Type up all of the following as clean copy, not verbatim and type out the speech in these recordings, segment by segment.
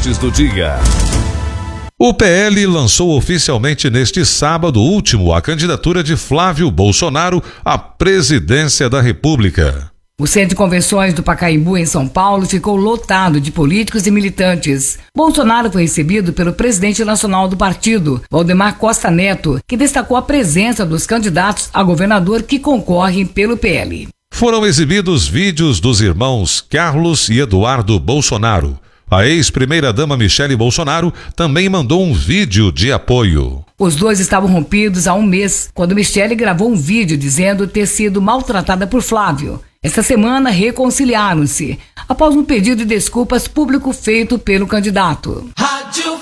manchetes do dia. O PL lançou oficialmente neste sábado último a candidatura de Flávio Bolsonaro à presidência da República. O Centro de Convenções do Pacaembu, em São Paulo, ficou lotado de políticos e militantes. Bolsonaro foi recebido pelo presidente nacional do partido, Valdemar Costa Neto, que destacou a presença dos candidatos a governador que concorrem pelo PL. Foram exibidos vídeos dos irmãos Carlos e Eduardo Bolsonaro. A ex-primeira-dama Michele Bolsonaro também mandou um vídeo de apoio. Os dois estavam rompidos há um mês, quando Michele gravou um vídeo dizendo ter sido maltratada por Flávio. Esta semana reconciliaram-se, após um pedido de desculpas público feito pelo candidato. Rádio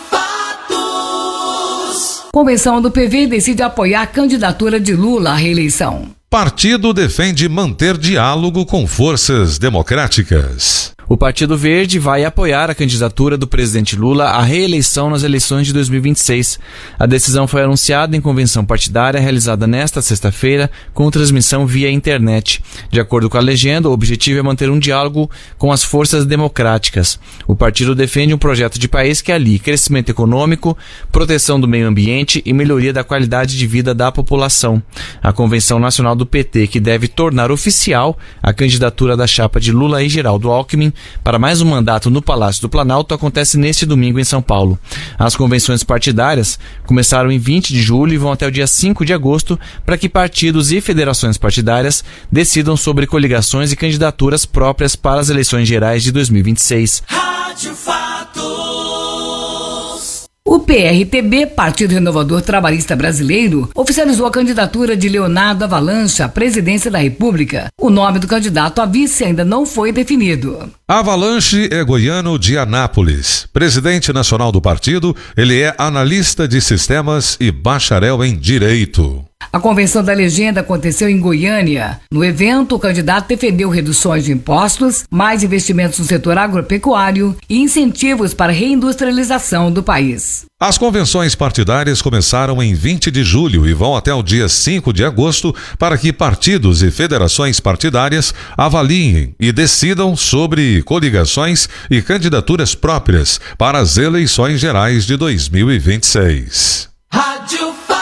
Fatos. Convenção do PV decide apoiar a candidatura de Lula à reeleição. Partido defende manter diálogo com forças democráticas. O Partido Verde vai apoiar a candidatura do presidente Lula à reeleição nas eleições de 2026. A decisão foi anunciada em convenção partidária realizada nesta sexta-feira, com transmissão via internet. De acordo com a legenda, o objetivo é manter um diálogo com as forças democráticas. O partido defende um projeto de país que alie crescimento econômico, proteção do meio ambiente e melhoria da qualidade de vida da população. A Convenção Nacional do PT, que deve tornar oficial a candidatura da chapa de Lula e Geraldo Alckmin para mais um mandato no Palácio do Planalto, acontece neste domingo em São Paulo. As convenções partidárias começaram em 20 de julho e vão até o dia 5 de agosto para que partidos e federações partidárias decidam sobre coligações e candidaturas próprias para as eleições gerais de 2026. Rádio Fatos. O PRTB, Partido Renovador Trabalhista Brasileiro, oficializou a candidatura de Leonardo Avalanche à presidência da República. O nome do candidato a vice ainda não foi definido. Avalanche é goiano de Anápolis. Presidente nacional do partido, ele é analista de sistemas e bacharel em Direito. A convenção da legenda aconteceu em Goiânia. No evento, o candidato defendeu reduções de impostos, mais investimentos no setor agropecuário e incentivos para a reindustrialização do país. As convenções partidárias começaram em 20 de julho e vão até o dia 5 de agosto para que partidos e federações partidárias avaliem e decidam sobre coligações e candidaturas próprias para as eleições gerais de 2026. Rádio Fatos.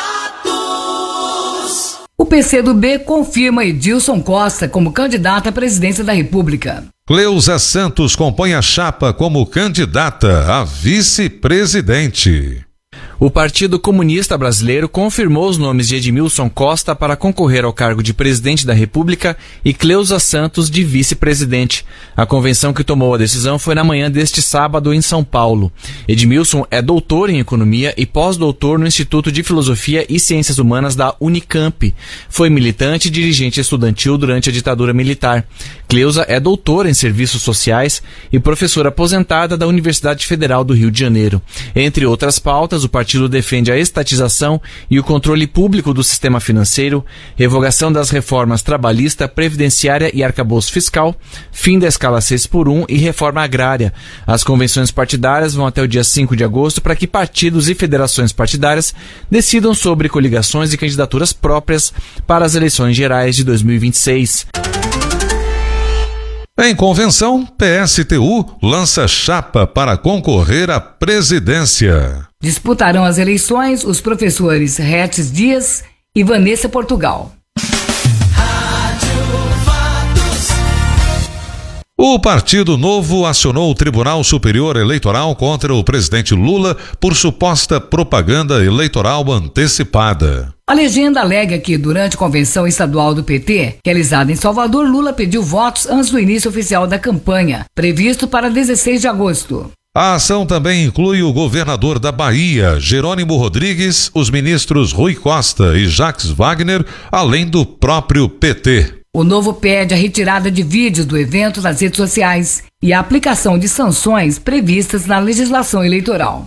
O PCdoB confirma Edilson Costa como candidato à presidência da República. Cleusa Santos compõe a chapa como candidata a vice-presidente. O Partido Comunista Brasileiro confirmou os nomes de Edmilson Costa para concorrer ao cargo de presidente da República e Cleusa Santos de vice-presidente. A convenção que tomou a decisão foi na manhã deste sábado em São Paulo. Edmilson é doutor em economia e pós-doutor no Instituto de Filosofia e Ciências Humanas da Unicamp. Foi militante e dirigente estudantil durante a ditadura militar. Cleusa é doutora em serviços sociais e professora aposentada da Universidade Federal do Rio de Janeiro. Entre outras pautas, o partido defende a estatização e o controle público do sistema financeiro, revogação das reformas trabalhista, previdenciária e arcabouço fiscal, fim da escala 6x1 e reforma agrária. As convenções partidárias vão até o dia 5 de agosto para que partidos e federações partidárias decidam sobre coligações e candidaturas próprias para as eleições gerais de 2026. Em convenção, PSTU lança chapa para concorrer à presidência. Disputarão as eleições os professores Retes Dias e Vanessa Portugal. O Partido Novo acionou o Tribunal Superior Eleitoral contra o presidente Lula por suposta propaganda eleitoral antecipada. A legenda alega que, durante a convenção estadual do PT, realizada em Salvador, Lula pediu votos antes do início oficial da campanha, previsto para 16 de agosto. A ação também inclui o governador da Bahia, Jerônimo Rodrigues, os ministros Rui Costa e Jacques Wagner, além do próprio PT. O Novo pede a retirada de vídeos do evento das redes sociais e a aplicação de sanções previstas na legislação eleitoral.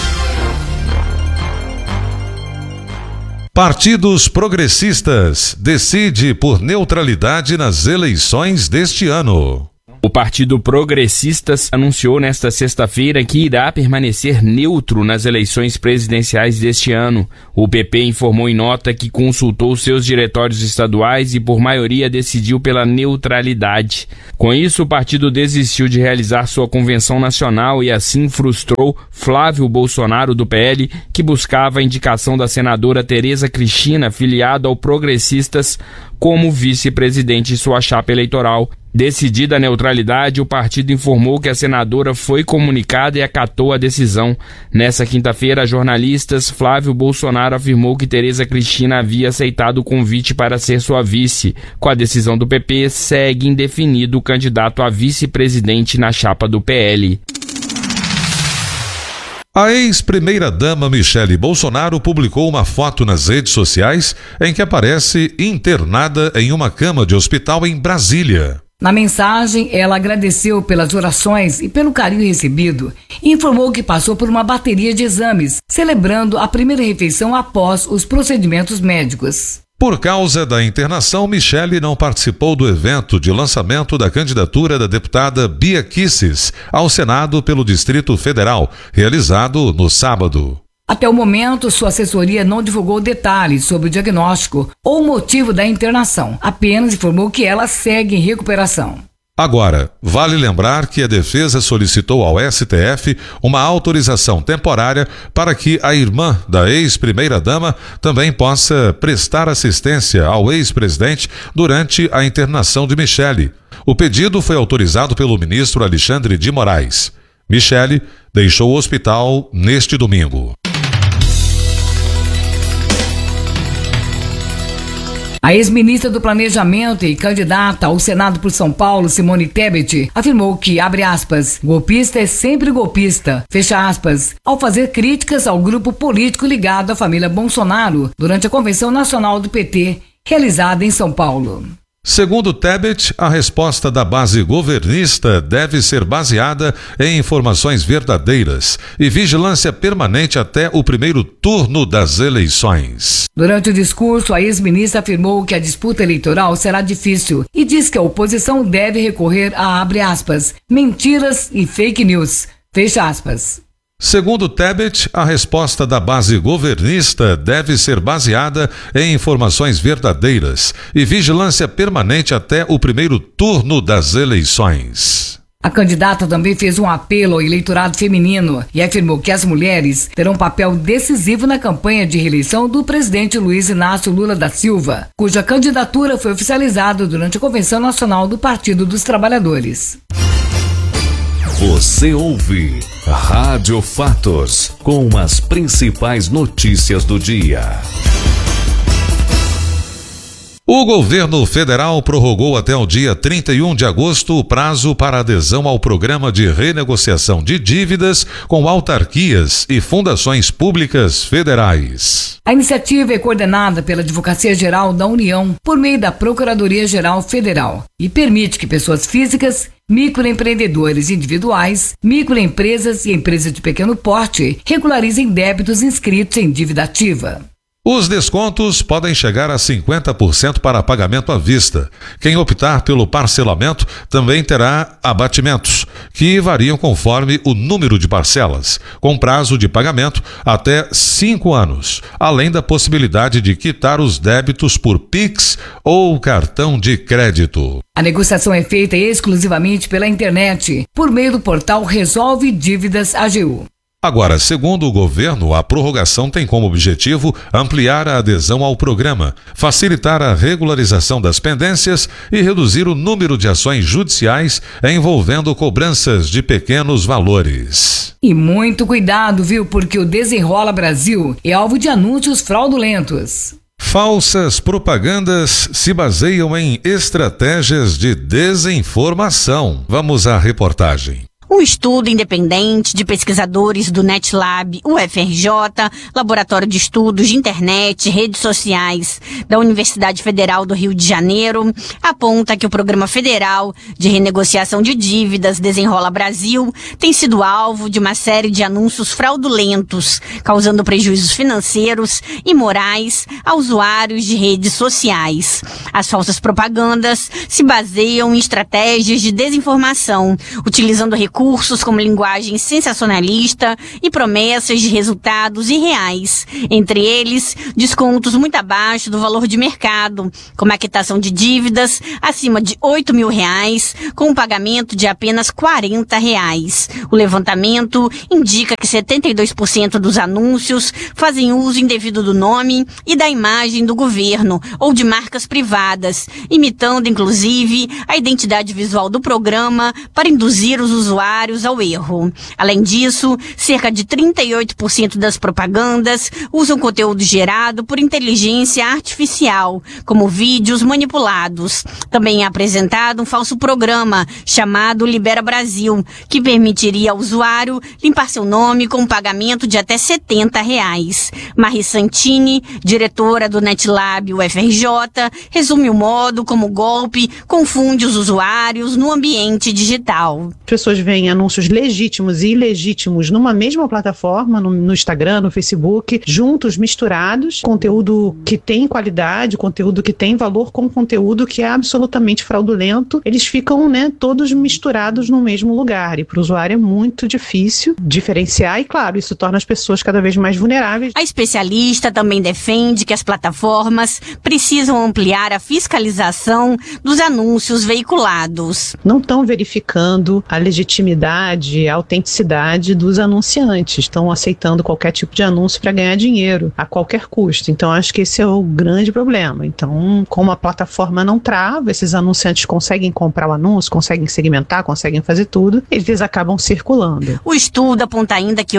Partidos progressistas decide por neutralidade nas eleições deste ano. O Partido Progressistas anunciou nesta sexta-feira que irá permanecer neutro nas eleições presidenciais deste ano. O PP informou em nota que consultou seus diretórios estaduais e por maioria decidiu pela neutralidade. Com isso, o partido desistiu de realizar sua convenção nacional e assim frustrou Flávio Bolsonaro do PL, que buscava a indicação da senadora Tereza Cristina, filiada ao Progressistas, como vice-presidente em sua chapa eleitoral. Decidida a neutralidade, o partido informou que a senadora foi comunicada e acatou a decisão. Nessa quinta-feira, a jornalistas, Flávio Bolsonaro afirmou que Tereza Cristina havia aceitado o convite para ser sua vice. Com a decisão do PP, segue indefinido o candidato a vice-presidente na chapa do PL. A ex-primeira-dama Michele Bolsonaro publicou uma foto nas redes sociais em que aparece internada em uma cama de hospital em Brasília. Na mensagem, ela agradeceu pelas orações e pelo carinho recebido e informou que passou por uma bateria de exames, celebrando a primeira refeição após os procedimentos médicos. Por causa da internação, Michele não participou do evento de lançamento da candidatura da deputada Bia Kicis ao Senado pelo Distrito Federal, realizado no sábado. Até o momento, sua assessoria não divulgou detalhes sobre o diagnóstico ou motivo da internação, apenas informou que ela segue em recuperação. Agora, vale lembrar que a defesa solicitou ao STF uma autorização temporária para que a irmã da ex-primeira-dama também possa prestar assistência ao ex-presidente durante a internação de Michele. O pedido foi autorizado pelo ministro Alexandre de Moraes. Michele deixou o hospital neste domingo. A ex-ministra do Planejamento e candidata ao Senado por São Paulo, Simone Tebet, afirmou que, abre aspas, golpista é sempre golpista, fecha aspas, ao fazer críticas ao grupo político ligado à família Bolsonaro durante a Convenção Nacional do PT, realizada em São Paulo. Segundo Tebet, a resposta da base governista deve ser baseada em informações verdadeiras e vigilância permanente até o primeiro turno das eleições. Durante o discurso, a ex-ministra afirmou que a disputa eleitoral será difícil e diz que a oposição deve recorrer a, abre aspas, mentiras e fake news, fecha aspas. Segundo Tebet, a resposta da base governista deve ser baseada em informações verdadeiras e vigilância permanente até o primeiro turno das eleições. A candidata também fez um apelo ao eleitorado feminino e afirmou que as mulheres terão um papel decisivo na campanha de reeleição do presidente Luiz Inácio Lula da Silva, cuja candidatura foi oficializada durante a Convenção Nacional do Partido dos Trabalhadores. Você ouve Rádio Fatos, com as principais notícias do dia. O governo federal prorrogou até o dia 31 de agosto o prazo para adesão ao programa de renegociação de dívidas com autarquias e fundações públicas federais. A iniciativa é coordenada pela Advocacia Geral da União por meio da Procuradoria-Geral Federal e permite que pessoas físicas, microempreendedores individuais, microempresas e empresas de pequeno porte regularizem débitos inscritos em dívida ativa. Os descontos podem chegar a 50% para pagamento à vista. Quem optar pelo parcelamento também terá abatimentos, que variam conforme o número de parcelas, com prazo de pagamento até 5 anos, além da possibilidade de quitar os débitos por Pix ou cartão de crédito. A negociação é feita exclusivamente pela internet, por meio do portal Resolve Dívidas AGU. Agora, segundo o governo, a prorrogação tem como objetivo ampliar a adesão ao programa, facilitar a regularização das pendências e reduzir o número de ações judiciais envolvendo cobranças de pequenos valores. E muito cuidado, viu? Porque o Desenrola Brasil é alvo de anúncios fraudulentos. Falsas propagandas se baseiam em estratégias de desinformação. Vamos à reportagem. Um estudo independente de pesquisadores do NetLab, UFRJ, Laboratório de Estudos de Internet e Redes Sociais da Universidade Federal do Rio de Janeiro, aponta que o Programa Federal de Renegociação de Dívidas Desenrola Brasil tem sido alvo de uma série de anúncios fraudulentos, causando prejuízos financeiros e morais a usuários de redes sociais. As falsas propagandas se baseiam em estratégias de desinformação, utilizando recursos como linguagem sensacionalista e promessas de resultados irreais, entre eles descontos muito abaixo do valor de mercado, como a quitação de dívidas acima de R$8 mil, com um pagamento de apenas R$40. O levantamento indica que 72% dos anúncios fazem uso indevido do nome e da imagem do governo ou de marcas privadas, imitando inclusive a identidade visual do programa para induzir os usuários ao erro. Além disso, cerca de 38% das propagandas usam conteúdo gerado por inteligência artificial, como vídeos manipulados. Também é apresentado um falso programa chamado Libera Brasil, que permitiria ao usuário limpar seu nome com um pagamento de até R$70. Mari Santini, diretora do NetLab UFRJ, resume o modo como o golpe confunde os usuários no ambiente digital. As pessoas veem anúncios legítimos e ilegítimos numa mesma plataforma, no Instagram, no Facebook, juntos, misturados, conteúdo que tem qualidade, conteúdo que tem valor com conteúdo que é absolutamente fraudulento, eles ficam, todos misturados no mesmo lugar, e para o usuário é muito difícil diferenciar e, claro, isso torna as pessoas cada vez mais vulneráveis. A especialista também defende que as plataformas precisam ampliar a fiscalização dos anúncios veiculados. Não estão verificando a legitimidade, a autenticidade dos anunciantes, estão aceitando qualquer tipo de anúncio para ganhar dinheiro, a qualquer custo. Então, acho que esse é o grande problema. Então, como a plataforma não trava, esses anunciantes conseguem comprar o anúncio, conseguem segmentar, conseguem fazer tudo, eles acabam circulando. O estudo aponta ainda que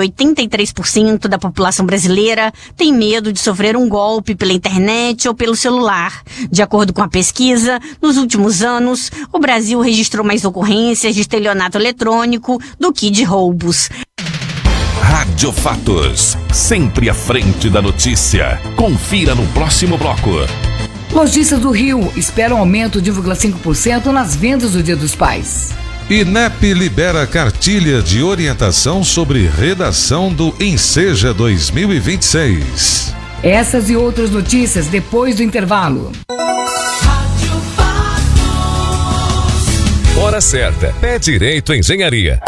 83% da população brasileira tem medo de sofrer um golpe pela internet ou pelo celular. De acordo com a pesquisa, nos últimos anos, o Brasil registrou mais ocorrências de estelionato eletrônico do que de roubos. Rádio Fatos, sempre à frente da notícia. Confira no próximo bloco. Lojistas do Rio esperam aumento de 1,5% nas vendas do Dia dos Pais. INEP libera cartilha de orientação sobre redação do Enseja 2026. Essas e outras notícias depois do intervalo. Hora certa. Pé Direito Engenharia.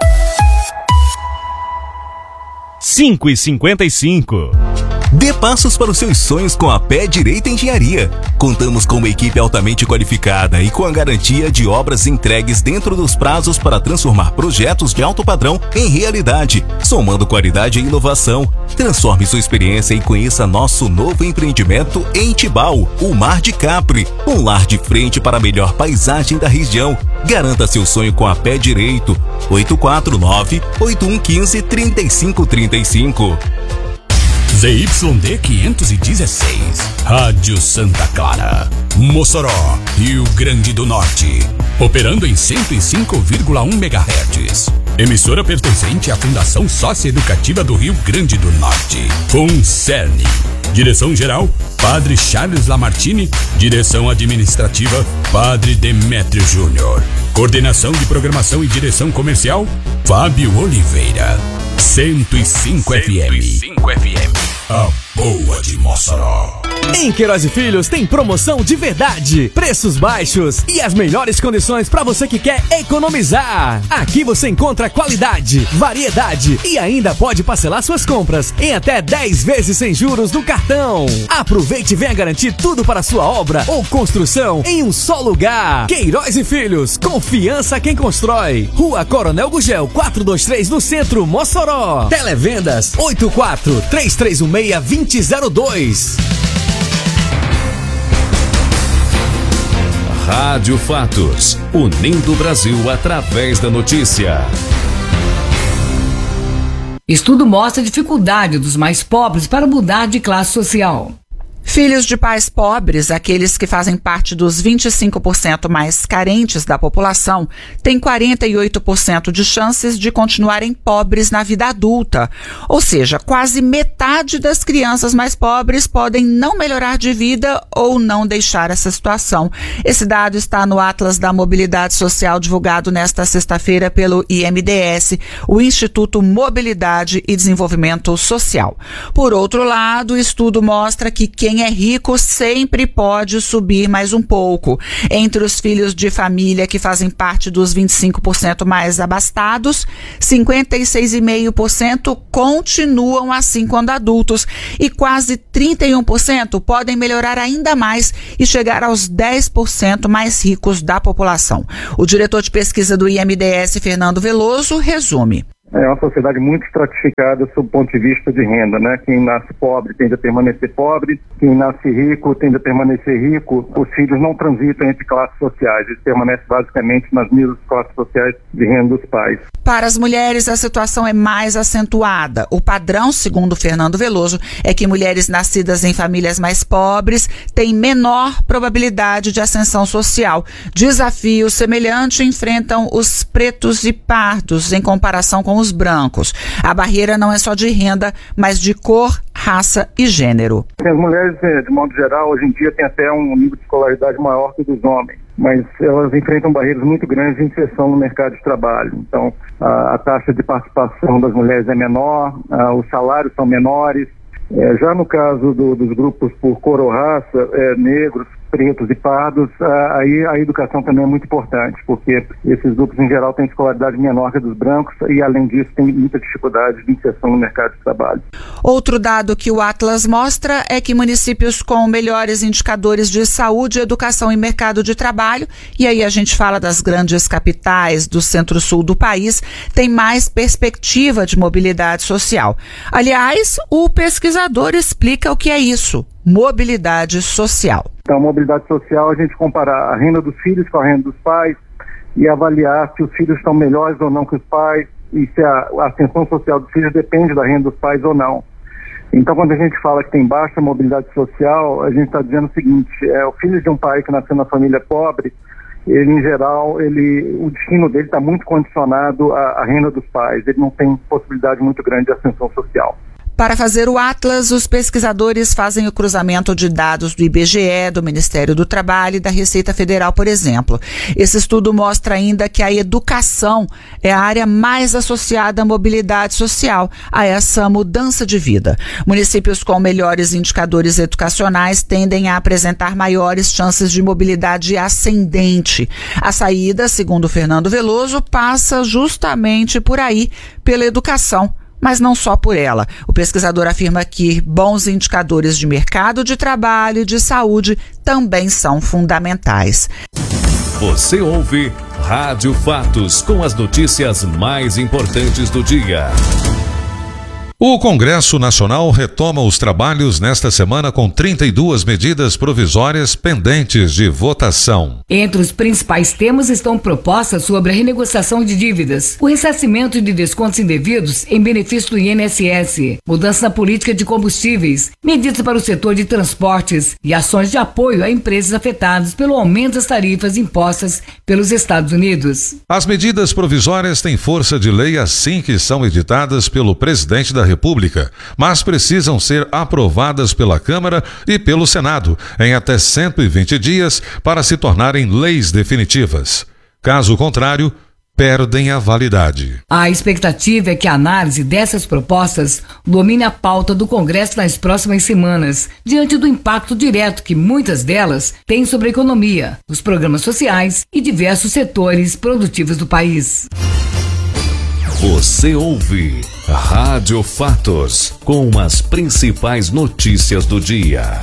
5h55. Dê passos para os seus sonhos com a Pé Direito Engenharia. Contamos com uma equipe altamente qualificada e com a garantia de obras entregues dentro dos prazos para transformar projetos de alto padrão em realidade, somando qualidade e inovação. Transforme sua experiência e conheça nosso novo empreendimento em Tibau, o Mar de Capri, um lar de frente para a melhor paisagem da região. Garanta seu sonho com a Pé Direito. 849-8115-3535. ZYD 516, Rádio Santa Clara, Mossoró, Rio Grande do Norte, operando em 105,1 MHz. Emissora pertencente à Fundação Socioeducativa do Rio Grande do Norte. FUNCERN. Direção-geral, Padre Charles Lamartine. Direção administrativa, Padre Demétrio Júnior. Coordenação de programação e direção comercial, Fábio Oliveira. 105 FM. A boa de Mossoró. Em Queiroz e Filhos tem promoção de verdade, preços baixos e as melhores condições para você que quer economizar. Aqui você encontra qualidade, variedade e ainda pode parcelar suas compras em até 10 vezes sem juros no cartão. Aproveite e venha garantir tudo para sua obra ou construção em um só lugar. Queiroz e Filhos, confiança quem constrói. Rua Coronel Gugel 423 no centro, Mossoró. Televendas 84-3316-2002. Rádio Fatos, unindo o Brasil através da notícia. Estudo mostra a dificuldade dos mais pobres para mudar de classe social. Filhos de pais pobres, aqueles que fazem parte dos 25% mais carentes da população, têm 48% de chances de continuarem pobres na vida adulta. Ou seja, quase metade das crianças mais pobres podem não melhorar de vida ou não deixar essa situação. Esse dado está no Atlas da Mobilidade Social divulgado nesta sexta-feira pelo IMDS, o Instituto Mobilidade e Desenvolvimento Social. Por outro lado, o estudo mostra que quem é rico sempre pode subir mais um pouco. Entre os filhos de família que fazem parte dos 25% mais abastados, 56,5% continuam assim quando adultos e quase 31% podem melhorar ainda mais e chegar aos 10% mais ricos da população. O diretor de pesquisa do IMDS, Fernando Veloso, resume. É uma sociedade muito estratificada sob o ponto de vista de renda, né? Quem nasce pobre tende a permanecer pobre, quem nasce rico tende a permanecer rico. Os filhos não transitam entre classes sociais, eles permanecem basicamente nas mesmas classes sociais de renda dos pais. Para as mulheres, a situação é mais acentuada. O padrão, segundo Fernando Veloso, é que mulheres nascidas em famílias mais pobres têm menor probabilidade de ascensão social. Desafio semelhante enfrentam os pretos e pardos em comparação com os brancos. A barreira não é só de renda, mas de cor, raça e gênero. As mulheres, de modo geral, hoje em dia têm até um nível de escolaridade maior que o dos homens, mas elas enfrentam barreiras muito grandes de inserção no mercado de trabalho. Então, a taxa de participação das mulheres é menor, os salários são menores. Já no caso dos grupos por cor ou raça, negros, pretos e pardos, aí a educação também é muito importante, porque esses grupos em geral têm escolaridade menor que a dos brancos e, além disso, têm muita dificuldade de inserção no mercado de trabalho. Outro dado que o Atlas mostra é que municípios com melhores indicadores de saúde, educação e mercado de trabalho, e aí a gente fala das grandes capitais do centro-sul do país, têm mais perspectiva de mobilidade social. Aliás, o pesquisador explica o que é isso. Mobilidade social. Então, mobilidade social, a gente comparar a renda dos filhos com a renda dos pais e avaliar se os filhos estão melhores ou não que os pais e se a ascensão social dos filhos depende da renda dos pais ou não. Então, quando a gente fala que tem baixa mobilidade social, a gente está dizendo o seguinte, o filho de um pai que nasceu na família pobre, ele, em geral, o destino dele está muito condicionado à renda dos pais, ele não tem possibilidade muito grande de ascensão social. Para fazer o Atlas, os pesquisadores fazem o cruzamento de dados do IBGE, do Ministério do Trabalho e da Receita Federal, por exemplo. Esse estudo mostra ainda que a educação é a área mais associada à mobilidade social, a essa mudança de vida. Municípios com melhores indicadores educacionais tendem a apresentar maiores chances de mobilidade ascendente. A saída, segundo Fernando Veloso, passa justamente por aí, pela educação. Mas não só por ela. O pesquisador afirma que bons indicadores de mercado de trabalho e de saúde também são fundamentais. Você ouve Rádio Fatos, com as notícias mais importantes do dia. O Congresso Nacional retoma os trabalhos nesta semana com 32 medidas provisórias pendentes de votação. Entre os principais temas estão propostas sobre a renegociação de dívidas, o ressarcimento de descontos indevidos em benefício do INSS, mudança na política de combustíveis, medidas para o setor de transportes e ações de apoio a empresas afetadas pelo aumento das tarifas impostas pelos Estados Unidos. As medidas provisórias têm força de lei assim que são editadas pelo presidente da República, mas precisam ser aprovadas pela Câmara e pelo Senado em até 120 dias para se tornarem leis definitivas. Caso contrário, perdem a validade. A expectativa é que a análise dessas propostas domine a pauta do Congresso nas próximas semanas, diante do impacto direto que muitas delas têm sobre a economia, os programas sociais e diversos setores produtivos do país. Você ouve Rádio Fatos, com as principais notícias do dia.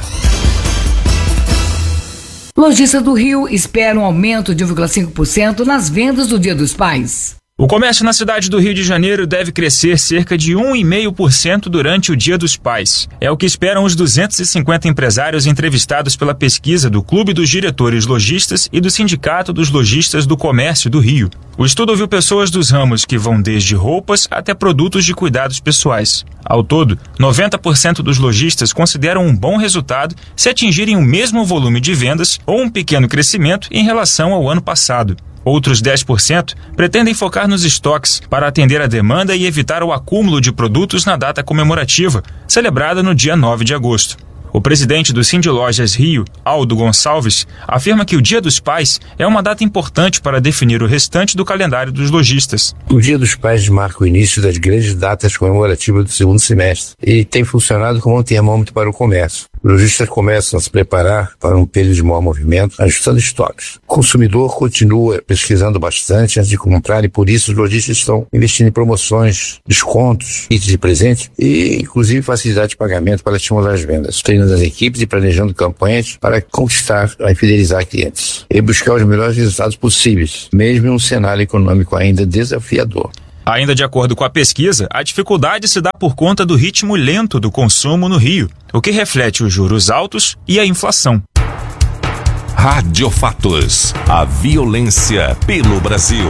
Lojistas do Rio esperam um aumento de 1,5% nas vendas do Dia dos Pais. O comércio na cidade do Rio de Janeiro deve crescer cerca de 1,5% durante o Dia dos Pais. É o que esperam os 250 empresários entrevistados pela pesquisa do Clube dos Diretores Lojistas e do Sindicato dos Lojistas do Comércio do Rio. O estudo ouviu pessoas dos ramos que vão desde roupas até produtos de cuidados pessoais. Ao todo, 90% dos lojistas consideram um bom resultado se atingirem o mesmo volume de vendas ou um pequeno crescimento em relação ao ano passado. Outros 10% pretendem focar nos estoques para atender a demanda e evitar o acúmulo de produtos na data comemorativa, celebrada no dia 9 de agosto. O presidente do Sindilojas Rio, Aldo Gonçalves, afirma que o Dia dos Pais é uma data importante para definir o restante do calendário dos lojistas. O Dia dos Pais marca o início das grandes datas comemorativas do segundo semestre e tem funcionado como um termômetro para o comércio. Os lojistas começam a se preparar para um período de maior movimento, ajustando estoques. O consumidor continua pesquisando bastante antes de comprar e por isso os lojistas estão investindo em promoções, descontos, kits de presente e inclusive facilidade de pagamento para estimular as vendas, treinando as equipes e planejando campanhas para conquistar e fidelizar clientes e buscar os melhores resultados possíveis, mesmo em um cenário econômico ainda desafiador. Ainda de acordo com a pesquisa, a dificuldade se dá por conta do ritmo lento do consumo no Rio, o que reflete os juros altos e a inflação. Rádio Fatos. A violência pelo Brasil.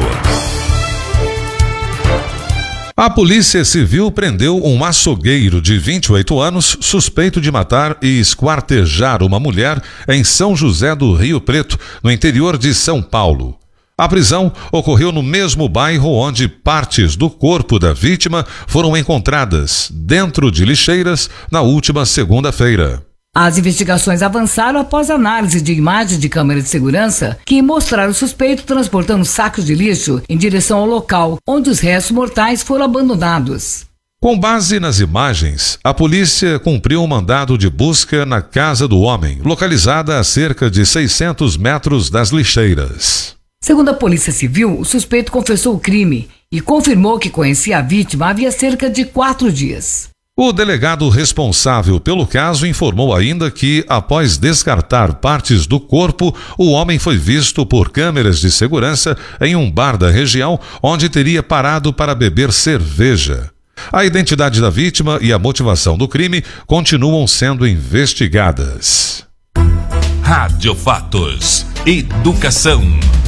A Polícia Civil prendeu um açougueiro de 28 anos suspeito de matar e esquartejar uma mulher em São José do Rio Preto, no interior de São Paulo. A prisão ocorreu no mesmo bairro onde partes do corpo da vítima foram encontradas dentro de lixeiras na última segunda-feira. As investigações avançaram após análise de imagens de câmera de segurança que mostraram o suspeito transportando sacos de lixo em direção ao local onde os restos mortais foram abandonados. Com base nas imagens, a polícia cumpriu um mandado de busca na casa do homem, localizada a cerca de 600 metros das lixeiras. Segundo a Polícia Civil, o suspeito confessou o crime e confirmou que conhecia a vítima havia cerca de 4 dias. O delegado responsável pelo caso informou ainda que, após descartar partes do corpo, o homem foi visto por câmeras de segurança em um bar da região onde teria parado para beber cerveja. A identidade da vítima e a motivação do crime continuam sendo investigadas. Rádio Fatos. Educação.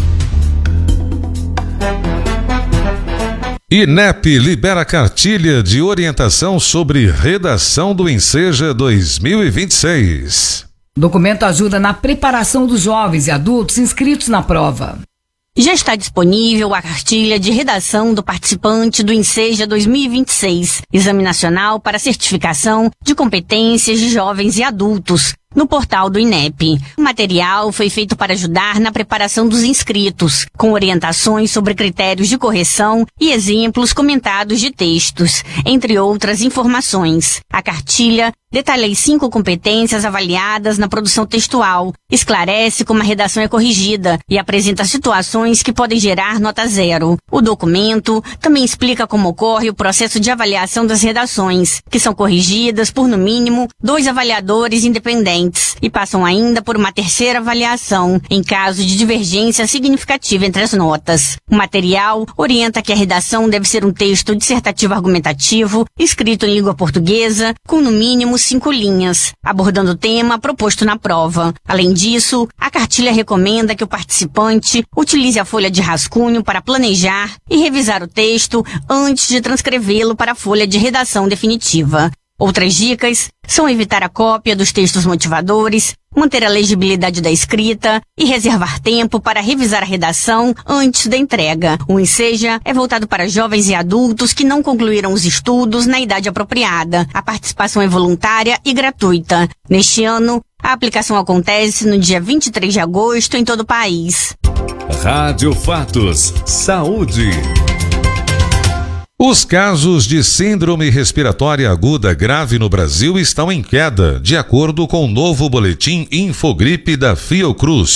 INEP libera cartilha de orientação sobre redação do Enseja 2026. O documento ajuda na preparação dos jovens e adultos inscritos na prova. Já está disponível a cartilha de redação do participante do Enseja 2026, Exame Nacional para Certificação de Competências de Jovens e Adultos, no portal do INEP. O material foi feito para ajudar na preparação dos inscritos, com orientações sobre critérios de correção e exemplos comentados de textos, entre outras informações. A cartilha detalha as 5 competências avaliadas na produção textual, esclarece como a redação é corrigida e apresenta situações que podem gerar nota 0. O documento também explica como ocorre o processo de avaliação das redações, que são corrigidas por no mínimo 2 avaliadores independentes e passam ainda por uma terceira avaliação em caso de divergência significativa entre as notas. O material orienta que a redação deve ser um texto dissertativo argumentativo, escrito em língua portuguesa, com no mínimo 5 linhas, abordando o tema proposto na prova. Além disso, a cartilha recomenda que o participante utilize a folha de rascunho para planejar e revisar o texto antes de transcrevê-lo para a folha de redação definitiva. Outras dicas são evitar a cópia dos textos motivadores, manter a legibilidade da escrita e reservar tempo para revisar a redação antes da entrega. O Enseja é voltado para jovens e adultos que não concluíram os estudos na idade apropriada. A participação é voluntária e gratuita. Neste ano, a aplicação acontece no dia 23 de agosto em todo o país. Rádio Fatos. Saúde. Os casos de síndrome respiratória aguda grave no Brasil estão em queda, de acordo com o novo boletim Infogripe da Fiocruz.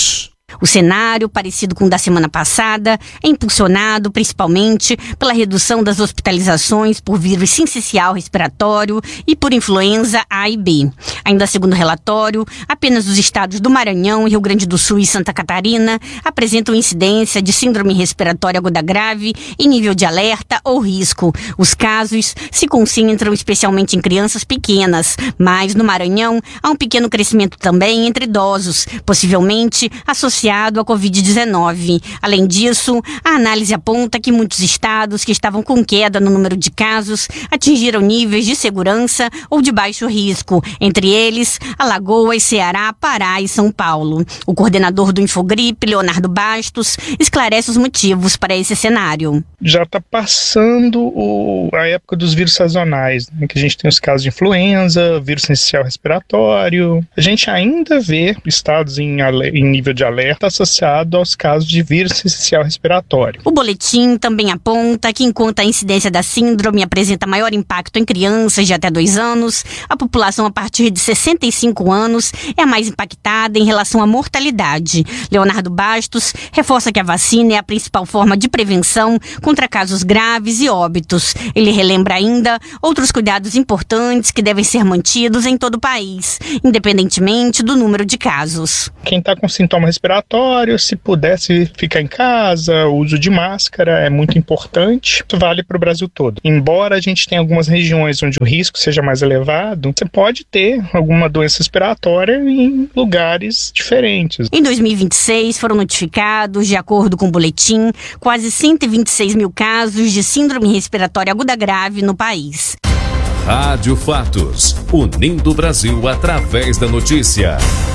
O cenário, parecido com o da semana passada, é impulsionado principalmente pela redução das hospitalizações por vírus sincicial respiratório e por influenza A e B. Ainda segundo o relatório, apenas os estados do Maranhão, Rio Grande do Sul e Santa Catarina apresentam incidência de síndrome respiratória aguda grave em nível de alerta ou risco. Os casos se concentram especialmente em crianças pequenas, mas no Maranhão há um pequeno crescimento também entre idosos, possivelmente associado à Covid-19. Além disso, a análise aponta que muitos estados que estavam com queda no número de casos atingiram níveis de segurança ou de baixo risco, entre eles Alagoas, Ceará, Pará e São Paulo. O coordenador do Infogripe, Leonardo Bastos, esclarece os motivos para esse cenário. Já está passando a época dos vírus sazonais, né, que a gente tem os casos de influenza, vírus sincicial respiratório. A gente ainda vê estados em nível de alerta associado aos casos de vírus sincicial respiratório. O boletim também aponta que enquanto a incidência da síndrome apresenta maior impacto em crianças de até 2 anos, a população a partir de 65 anos é a mais impactada em relação à mortalidade. Leonardo Bastos reforça que a vacina é a principal forma de prevenção contra casos graves e óbitos. Ele relembra ainda outros cuidados importantes que devem ser mantidos em todo o país, independentemente do número de casos. Quem está com sintoma respiratório, se pudesse ficar em casa, o uso de máscara é muito importante. Isso vale para o Brasil todo. Embora a gente tenha algumas regiões onde o risco seja mais elevado, você pode ter alguma doença respiratória em lugares diferentes. Em 2026 foram notificados, de acordo com o boletim, quase 126 mil casos de síndrome respiratória aguda grave no país. Rádio Fatos, unindo o Brasil através da notícia.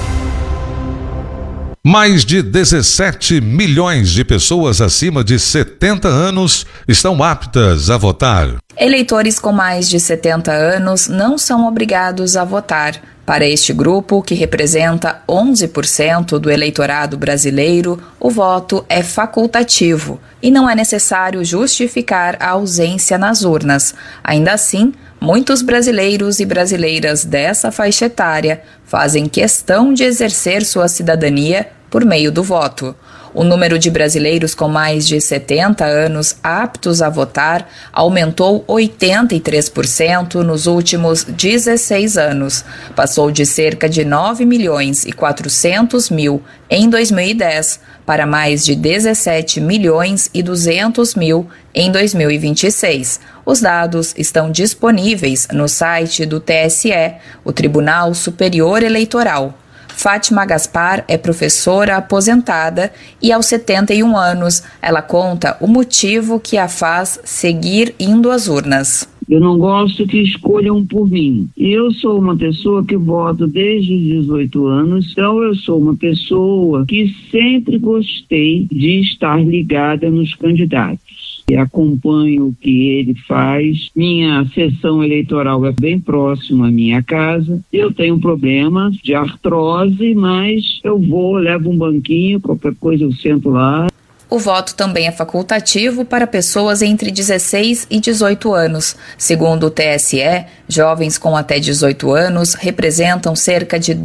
Mais de 17 milhões de pessoas acima de 70 anos estão aptas a votar. Eleitores com mais de 70 anos não são obrigados a votar. Para este grupo, que representa 11% do eleitorado brasileiro, o voto é facultativo e não é necessário justificar a ausência nas urnas. Ainda assim, muitos brasileiros e brasileiras dessa faixa etária fazem questão de exercer sua cidadania por meio do voto. O número de brasileiros com mais de 70 anos aptos a votar aumentou 83% nos últimos 16 anos. Passou de cerca de 9 milhões e 400 mil em 2010 para mais de 17 milhões e 200 mil em 2026. Os dados estão disponíveis no site do TSE, o Tribunal Superior Eleitoral. Fátima Gaspar é professora aposentada e, aos 71 anos, ela conta o motivo que a faz seguir indo às urnas. Eu não gosto que escolham por mim. Eu sou uma pessoa que voto desde os 18 anos, então eu sou uma pessoa que sempre gostei de estar ligada nos candidatos. E acompanho o que ele faz. Minha sessão eleitoral é bem próxima à minha casa. Eu tenho problemas de artrose, mas eu vou, levo um banquinho, qualquer coisa eu sento lá. O voto também é facultativo para pessoas entre 16 e 18 anos. Segundo o TSE, jovens com até 18 anos representam cerca de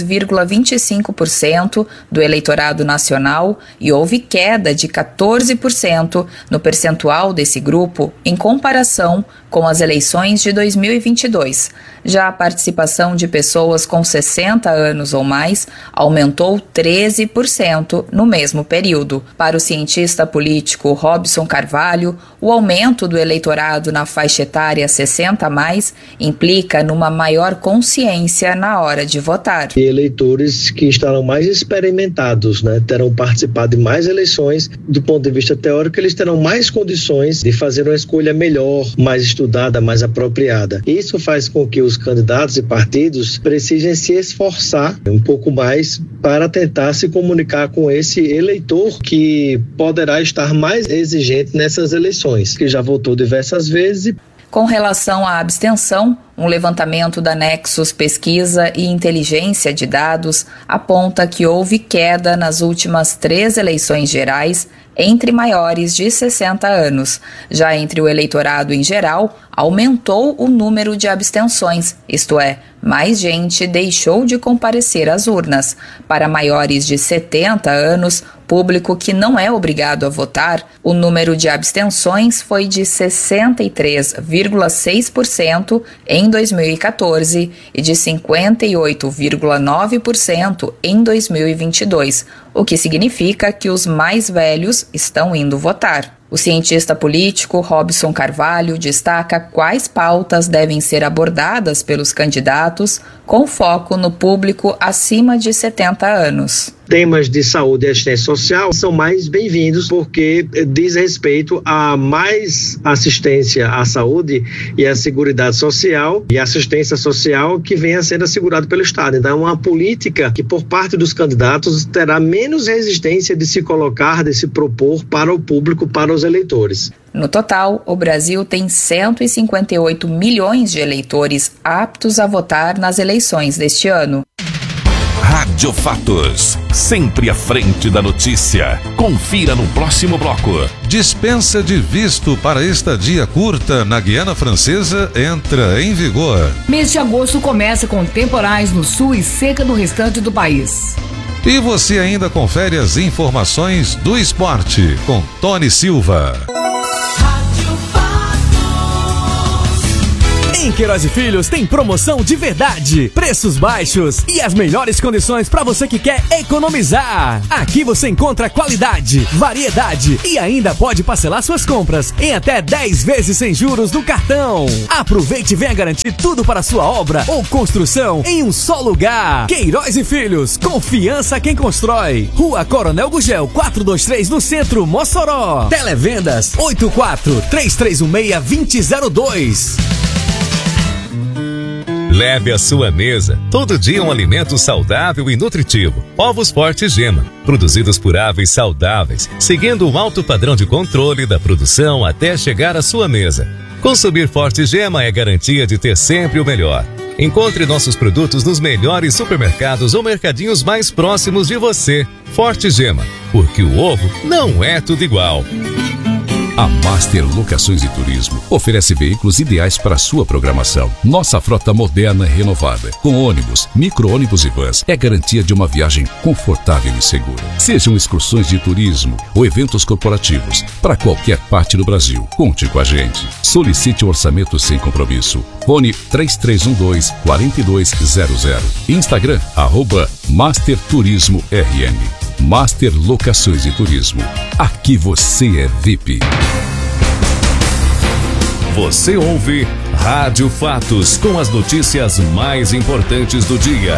2,25% do eleitorado nacional e houve queda de 14% no percentual desse grupo em comparação com as eleições de 2022. Já a participação de pessoas com 60 anos ou mais aumentou 13% no mesmo período. Para o cientista político Robson Carvalho, o aumento do eleitorado na faixa etária 60 a mais implica numa maior consciência na hora de votar. Eleitores que estarão mais experimentados, terão participado de mais eleições. Do ponto de vista teórico, eles terão mais condições de fazer uma escolha melhor, mais estudada, mais apropriada. Isso faz com que os candidatos e partidos precisem se esforçar um pouco mais para tentar se comunicar com esse eleitor que poderá estar mais exigente nessas eleições, que já votou diversas vezes. Com relação à abstenção, um levantamento da Nexus Pesquisa e Inteligência de Dados aponta que houve queda nas últimas 3 eleições gerais entre maiores de 60 anos. Já entre o eleitorado em geral, aumentou o número de abstenções, isto é, mais gente deixou de comparecer às urnas. Para maiores de 70 anos, público que não é obrigado a votar, o número de abstenções foi de 63,6% em 2014 e de 58,9% em 2022, o que significa que os mais velhos estão indo votar. O cientista político Robson Carvalho destaca quais pautas devem ser abordadas pelos candidatos com foco no público acima de 70 anos. Temas de saúde e assistência social são mais bem-vindos porque diz respeito a mais assistência à saúde e à seguridade social e assistência social que venha sendo assegurado pelo Estado. Então, é uma política que, por parte dos candidatos, terá menos resistência de se colocar, de se propor para o público, para os eleitores. No total, o Brasil tem 158 milhões de eleitores aptos a votar nas eleições deste ano. Rádio Fatos, sempre à frente da notícia. Confira no próximo bloco. Dispensa de visto para estadia curta na Guiana Francesa entra em vigor. Mês de agosto começa com temporais no sul e seca no restante do país. E você ainda confere as informações do esporte com Tony Silva. Em Queiroz e Filhos tem promoção de verdade, preços baixos e as melhores condições para você que quer economizar. Aqui você encontra qualidade, variedade e ainda pode parcelar suas compras em até 10 vezes sem juros no cartão. Aproveite e venha garantir tudo para sua obra ou construção em um só lugar. Queiroz e Filhos, confiança quem constrói. Rua Coronel Gugel 423 no centro, Mossoró. Televendas 84-3316-2002. Leve à sua mesa todo dia um alimento saudável e nutritivo. Ovos Forte Gema, produzidos por aves saudáveis, seguindo um alto padrão de controle da produção até chegar à sua mesa. Consumir Forte Gema é garantia de ter sempre o melhor. Encontre nossos produtos nos melhores supermercados ou mercadinhos mais próximos de você. Forte Gema, porque o ovo não é tudo igual. A Master Locações e Turismo oferece veículos ideais para a sua programação. Nossa frota moderna e renovada, com ônibus, micro-ônibus e vans, é garantia de uma viagem confortável e segura. Sejam excursões de turismo ou eventos corporativos para qualquer parte do Brasil. Conte com a gente. Solicite um orçamento sem compromisso. Fone 3312-4200. Instagram, @Master Turismo RN. Master Locações e Turismo. Aqui você é VIP. Você ouve Rádio Fatos com as notícias mais importantes do dia.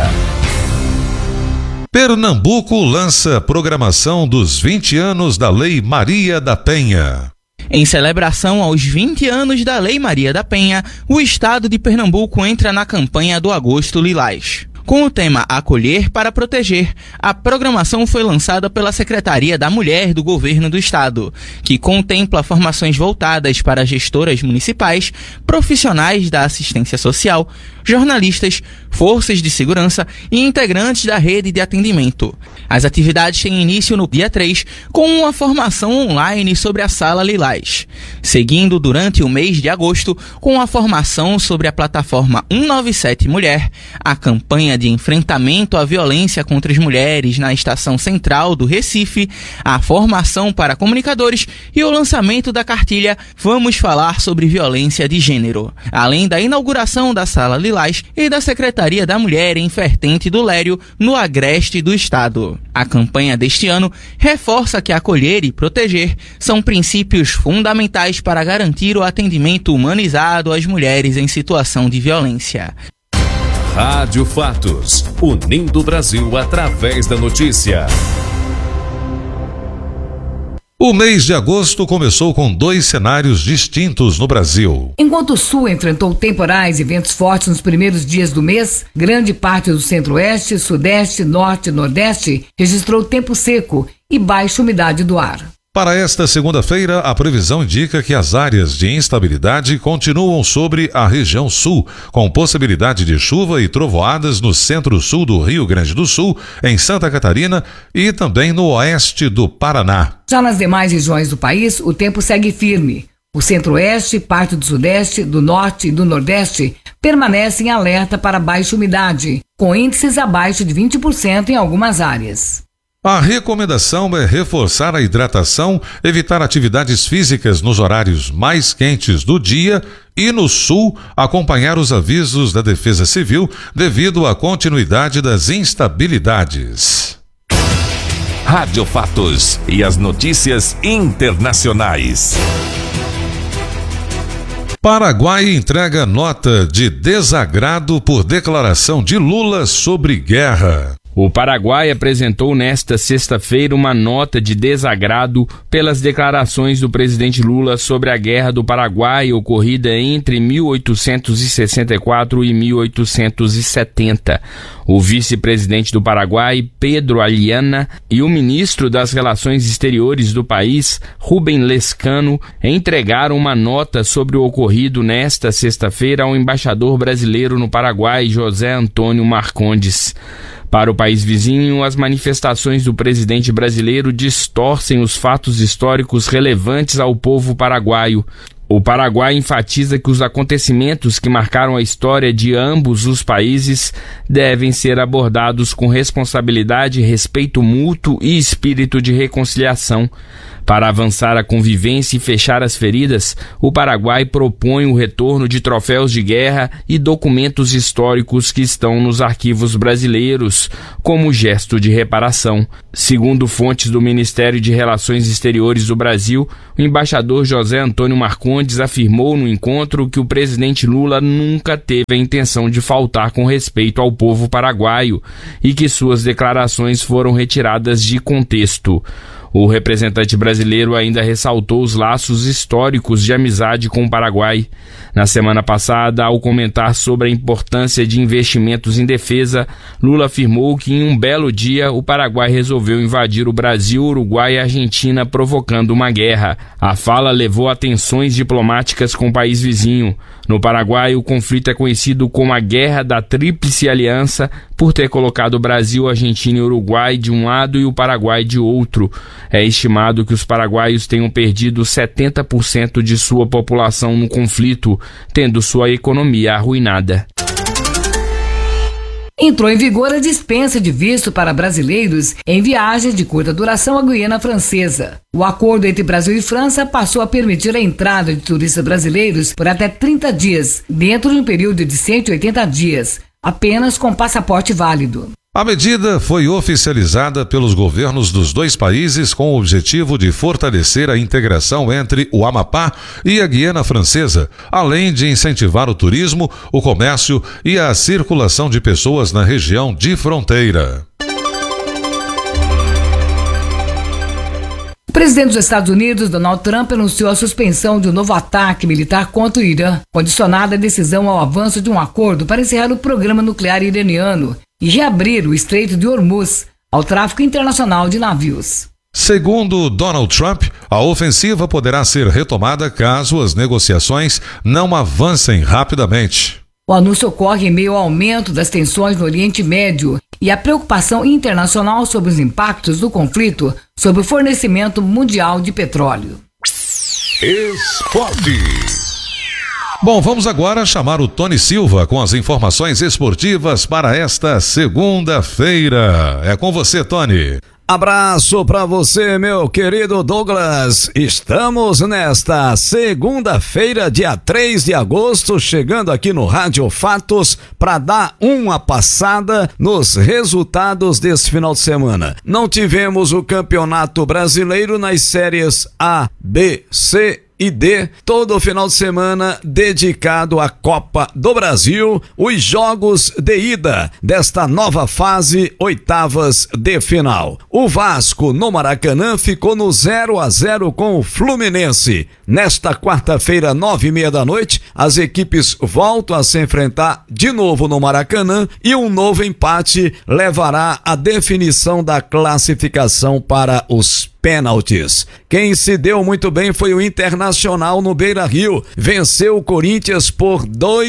Pernambuco lança programação dos 20 anos da Lei Maria da Penha. Em celebração aos 20 anos da Lei Maria da Penha, o estado de Pernambuco entra na campanha do Agosto Lilás. Com o tema Acolher para Proteger, a programação foi lançada pela Secretaria da Mulher do Governo do Estado, que contempla formações voltadas para gestoras municipais, profissionais da assistência social, jornalistas, forças de segurança e integrantes da rede de atendimento. As atividades têm início no dia 3, com uma formação online sobre a Sala Lilás, seguindo durante o mês de agosto com a formação sobre a plataforma 197 Mulher, a campanha de enfrentamento à violência contra as mulheres na Estação Central do Recife, a formação para comunicadores e o lançamento da cartilha Vamos Falar sobre Violência de Gênero, além da inauguração da Sala Lilás e da Secretaria da Mulher em Vertente do Lério, no agreste do estado. A campanha deste ano reforça que acolher e proteger são princípios fundamentais para garantir o atendimento humanizado às mulheres em situação de violência. Rádio Fatos, unindo o Brasil através da notícia. O mês de agosto começou com 2 cenários distintos no Brasil. Enquanto o Sul enfrentou temporais e ventos fortes nos primeiros dias do mês, grande parte do Centro-Oeste, Sudeste, Norte e Nordeste registrou tempo seco e baixa umidade do ar. Para esta segunda-feira, a previsão indica que as áreas de instabilidade continuam sobre a região sul, com possibilidade de chuva e trovoadas no centro-sul do Rio Grande do Sul, em Santa Catarina e também no oeste do Paraná. Já nas demais regiões do país, o tempo segue firme. O centro-oeste, parte do sudeste, do norte e do nordeste permanecem em alerta para baixa umidade, com índices abaixo de 20% em algumas áreas. A recomendação é reforçar a hidratação, evitar atividades físicas nos horários mais quentes do dia e, no sul, acompanhar os avisos da Defesa Civil devido à continuidade das instabilidades. Rádio Fatos e as notícias internacionais. Paraguai entrega nota de desagrado por declaração de Lula sobre guerra. O Paraguai apresentou nesta sexta-feira uma nota de desagrado pelas declarações do presidente Lula sobre a Guerra do Paraguai ocorrida entre 1864 e 1870. O vice-presidente do Paraguai, Pedro Aliana, e o ministro das Relações Exteriores do país, Rubem Lescano, entregaram uma nota sobre o ocorrido nesta sexta-feira ao embaixador brasileiro no Paraguai, José Antônio Marcondes. Para o país vizinho, as manifestações do presidente brasileiro distorcem os fatos históricos relevantes ao povo paraguaio. O Paraguai enfatiza que os acontecimentos que marcaram a história de ambos os países devem ser abordados com responsabilidade, respeito mútuo e espírito de reconciliação. Para avançar a convivência e fechar as feridas, o Paraguai propõe o retorno de troféus de guerra e documentos históricos que estão nos arquivos brasileiros, como gesto de reparação. Segundo fontes do Ministério de Relações Exteriores do Brasil, o embaixador José Antônio Marcondes afirmou no encontro que o presidente Lula nunca teve a intenção de faltar com respeito ao povo paraguaio e que suas declarações foram retiradas de contexto. O representante brasileiro ainda ressaltou os laços históricos de amizade com o Paraguai. Na semana passada, ao comentar sobre a importância de investimentos em defesa, Lula afirmou que em um belo dia o Paraguai resolveu invadir o Brasil, Uruguai e Argentina, provocando uma guerra. A fala levou a tensões diplomáticas com o país vizinho. No Paraguai, o conflito é conhecido como a Guerra da Tríplice Aliança, por ter colocado o Brasil, Argentina e Uruguai de um lado e o Paraguai de outro. É estimado que os paraguaios tenham perdido 70% de sua população no conflito, tendo sua economia arruinada. Entrou em vigor a dispensa de visto para brasileiros em viagens de curta duração à Guiana Francesa. O acordo entre Brasil e França passou a permitir a entrada de turistas brasileiros por até 30 dias, dentro de um período de 180 dias, apenas com passaporte válido. A medida foi oficializada pelos governos dos dois países com o objetivo de fortalecer a integração entre o Amapá e a Guiana Francesa, além de incentivar o turismo, o comércio e a circulação de pessoas na região de fronteira. O presidente dos Estados Unidos, Donald Trump, anunciou a suspensão de um novo ataque militar contra o Irã, condicionada a decisão ao avanço de um acordo para encerrar o programa nuclear iraniano e reabrir o Estreito de Hormuz ao tráfico internacional de navios. Segundo Donald Trump, a ofensiva poderá ser retomada caso as negociações não avancem rapidamente. O anúncio ocorre em meio ao aumento das tensões no Oriente Médio e a preocupação internacional sobre os impactos do conflito sobre o fornecimento mundial de petróleo. Esporte. Bom, vamos agora chamar o Tony Silva com as informações esportivas para esta segunda-feira. É com você, Tony. Abraço para você, meu querido Douglas. Estamos nesta segunda-feira, dia 3 de agosto, chegando aqui no Rádio Fatos para dar uma passada nos resultados desse final de semana. Não tivemos o Campeonato Brasileiro nas séries A, B, C e D, todo o final de semana dedicado à Copa do Brasil, os jogos de ida desta nova fase, oitavas de final. O Vasco no Maracanã ficou no 0-0 com o Fluminense. Nesta quarta-feira, 9:30 da noite, as equipes voltam a se enfrentar de novo no Maracanã e um novo empate levará à definição da classificação para os pênaltis. Quem se deu muito bem foi o Internacional no Beira-Rio. Venceu o Corinthians por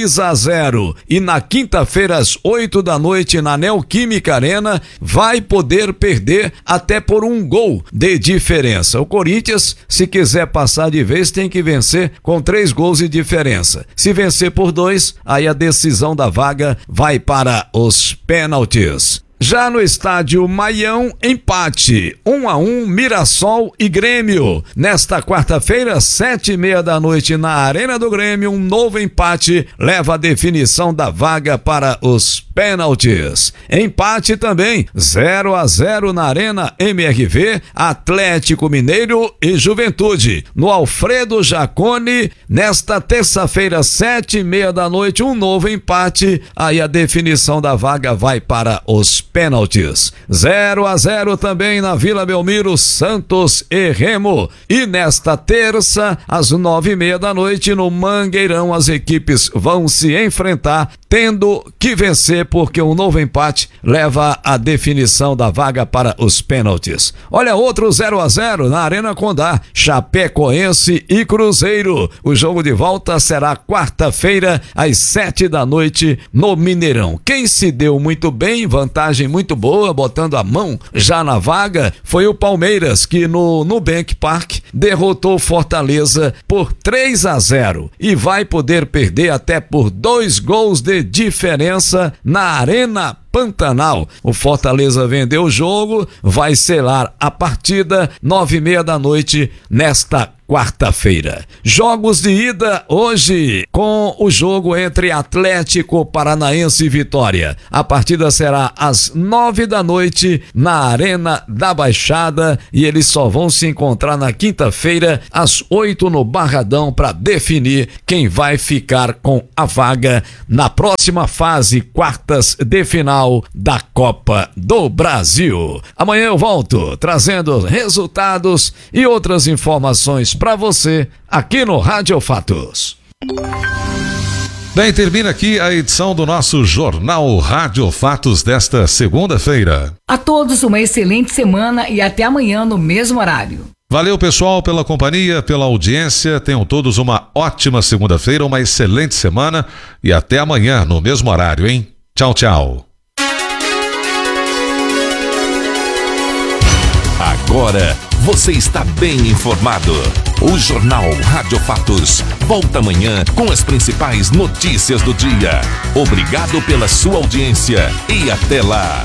2-0. E na quinta-feira, às 8 da noite, na Neoquímica Arena, vai poder perder até por 1 gol de diferença. O Corinthians, se quiser passar de vez, tem que vencer com 3 gols de diferença. Se vencer por 2, aí a decisão da vaga vai para os pênaltis. Já no estádio Maião, empate, 1-1, Mirassol e Grêmio. Nesta quarta-feira, 7h30 da noite, na Arena do Grêmio, um novo empate leva a definição da vaga para os pênaltis. Empate também, 0-0 na Arena MRV, Atlético Mineiro e Juventude. No Alfredo Jaconi, nesta terça-feira, 7h30 da noite, um novo empate, aí a definição da vaga vai para os pênaltis. 0-0 também na Vila Belmiro, Santos e Remo. E nesta terça, às 9h30 da noite, no Mangueirão, as equipes vão se enfrentar, tendo que vencer, porque um novo empate leva a definição da vaga para os pênaltis. Olha, outro 0-0 na Arena Condá, Chapecoense e Cruzeiro. O jogo de volta será quarta-feira, às 7 da noite, no Mineirão. Quem se deu muito bem, vantagem muito boa, botando a mão já na vaga, foi o Palmeiras, que no Nubank Park derrotou Fortaleza por 3-0 e vai poder perder até por 2 gols de diferença na Arena Pantanal. O Fortaleza vendeu o jogo, vai selar a partida 9h30 da noite nesta quarta-feira. Jogos de ida hoje, com o jogo entre Atlético Paranaense e Vitória. A partida será às 9 da noite na Arena da Baixada e eles só vão se encontrar na quinta-feira às 8 no Barradão para definir quem vai ficar com a vaga na próxima fase, quartas de final da Copa do Brasil. Amanhã eu volto trazendo resultados e outras informações para você aqui no Rádio Fatos. Bem, termina aqui a edição do nosso Jornal Rádio Fatos desta segunda-feira. A todos uma excelente semana e até amanhã no mesmo horário. Valeu, pessoal, pela companhia, pela audiência. Tenham todos uma ótima segunda-feira, uma excelente semana e até amanhã no mesmo horário, hein? Tchau, tchau. Agora você está bem informado. O Jornal Rádio Fatos volta amanhã com as principais notícias do dia. Obrigado pela sua audiência e até lá.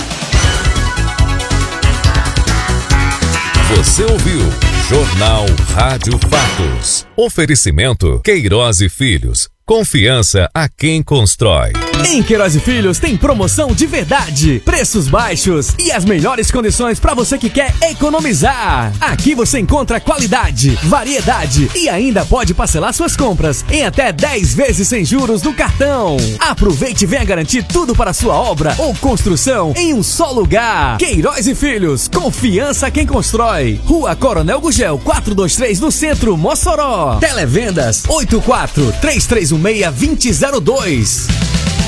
Você ouviu Jornal Rádio Fatos. Oferecimento Queiroz e Filhos. Confiança a quem constrói. Em Queiroz e Filhos tem promoção de verdade, preços baixos e as melhores condições para você que quer economizar. Aqui você encontra qualidade, variedade e ainda pode parcelar suas compras em até 10 vezes sem juros no cartão. Aproveite e venha garantir tudo para sua obra ou construção em um só lugar. Queiroz e Filhos, confiança a quem constrói. Rua Coronel Gugel 423 no centro, Mossoró. Televendas 84 3316 2002.